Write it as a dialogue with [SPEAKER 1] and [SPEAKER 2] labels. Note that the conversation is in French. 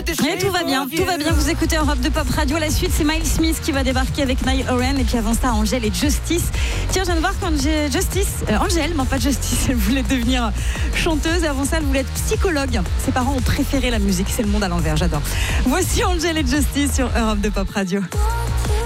[SPEAKER 1] Mais tout va bien. Vous écoutez Europe de Pop Radio. La suite, c'est Miles Smith qui va débarquer avec Niall Horan et puis avant ça, Angèle et Justice. Tiens, je viens de voir quand j'ai Angèle, non pas Justice, elle voulait devenir chanteuse. Avant ça, elle voulait être psychologue. Ses parents ont préféré la musique. C'est le monde à l'envers, j'adore. Voici Angèle et Justice sur Europe de Pop Radio.